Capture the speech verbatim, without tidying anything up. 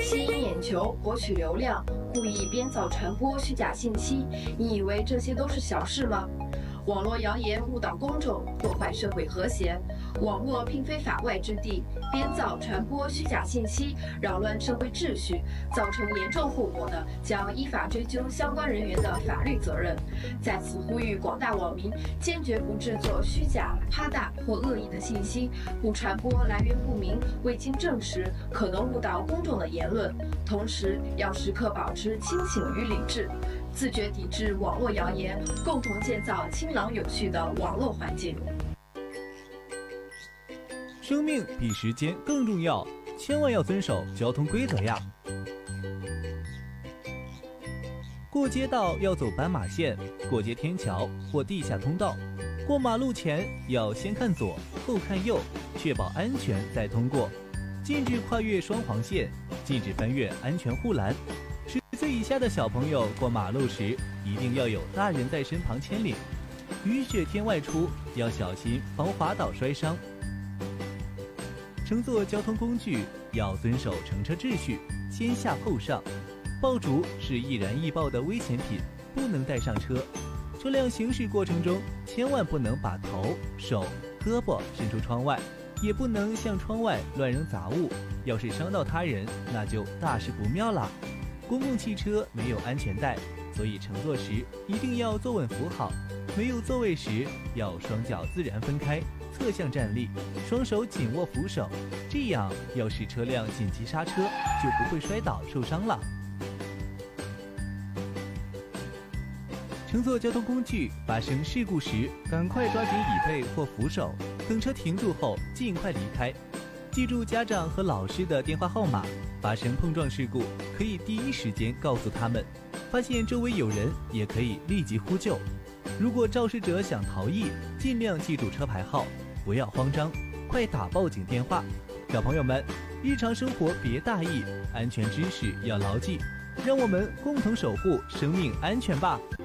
吸引眼球、博取流量，故意编造传播虚假信息，你以为这些都是小事吗？网络谣言误导公众，破坏社会和谐。网络并非法外之地，编造传播虚假信息，扰乱社会秩序，造成严重后果的，将依法追究相关人员的法律责任。在此呼吁广大网民，坚决不制作虚假、夸大或恶意的信息，不传播来源不明、未经证实、可能误导公众的言论。同时，要时刻保持清醒与理智，自觉抵制网络谣言，共同建造清朗有序的网络环境。 生命比时间更重要，千万要遵守交通规则呀！过街道要走斑马线，过街天桥或地下通道，过马路前要先看左后看右，确保安全再通过。禁止跨越双黄线，禁止翻越安全护栏。十岁以下的小朋友过马路时，一定要有大人在身旁牵领。雨雪天外出要小心防滑倒摔伤。乘坐交通工具要遵守乘车秩序，先下后上。爆竹是易燃易爆的危险品，不能带上车。车辆行驶过程中，千万不能把头、手、胳膊伸出窗外，也不能向窗外乱扔杂物，要是伤到他人，那就大事不妙了。公共汽车没有安全带，所以乘坐时一定要坐稳扶好。没有座位时，要双脚自然分开，侧向站立，双手紧握扶手，这样要是车辆紧急刹车，就不会摔倒受伤了。乘坐交通工具发生事故时，赶快抓紧椅背或扶手，等车停住后尽快离开。记住家长和老师的电话号码，发生碰撞事故可以第一时间告诉他们，发现周围有人也可以立即呼救。如果肇事者想逃逸，尽量记住车牌号，不要慌张，快打报警电话。小朋友们，日常生活别大意，安全知识要牢记，让我们共同守护生命安全吧。